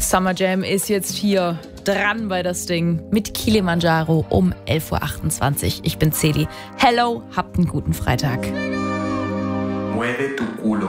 Summer Jam ist jetzt hier dran bei das Ding mit Kilimanjaro um 11.28 Uhr. Ich bin Celi. Hello, habt einen guten Freitag. Mueve tu culo.